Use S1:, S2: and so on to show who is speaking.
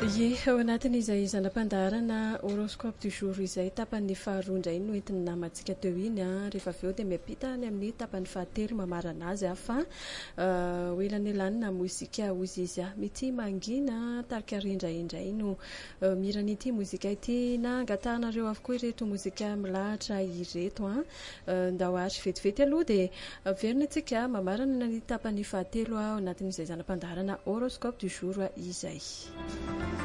S1: Ye ao anatin'izay zanam-pandarana horoscope du jour izay tapany faharoa indray no entin'ny namantsika teo iny rehefa avy eo dia miampita any amin'ny tapany fahatelo mamarana azy fa ho elanelany na mozika hozy izy mity mangina tarika rindraindray no miran'ity mozika ity na angatahanareo avokoa ireto mozika milahatra ireto nda ho ary vetivety aloha dia verina antsika mamarana ny tapany fahatelo ao anatin'izay zanam-pandarana horoscope du jour izay.